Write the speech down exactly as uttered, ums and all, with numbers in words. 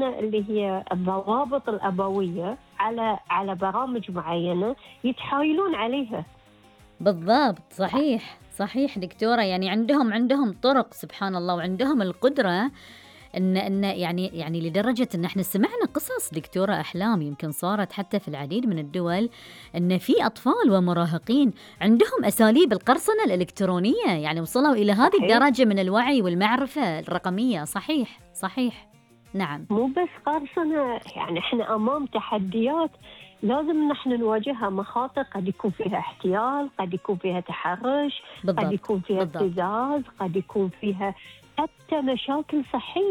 عندنا اللي هي الضوابط الأبوية على على برامج معينة يتحايلون عليها. بالضبط، صحيح صحيح دكتورة، يعني عندهم عندهم طرق سبحان الله، وعندهم القدرة إن إن يعني يعني لدرجة إن إحنا سمعنا قصص دكتورة أحلام يمكن صارت حتى في العديد من الدول، إن في أطفال ومراهقين عندهم أساليب القرصنة الإلكترونية، يعني وصلوا إلى هذه صحيح، الدرجة من الوعي والمعرفة الرقمية. صحيح صحيح نعم. مو بس قرصنة، يعني احنا أمام تحديات لازم نحن نواجهها، مخاطر قد يكون فيها احتيال، قد يكون فيها تحرش، قد بالضبط يكون فيها بالضبط. ابتزاز، قد يكون فيها حتى مشاكل صحية.